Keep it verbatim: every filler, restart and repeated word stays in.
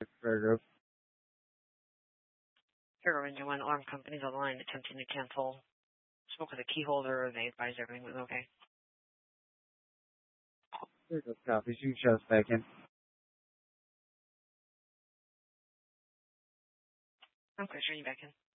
Fairgrove. Fairgrove Engine one alarm company's on the line attempting to cancel. Spoke with a key holder. They advised everything was okay. Fairgrove copies. You can shut us back in. I'm clear. Turn you back in.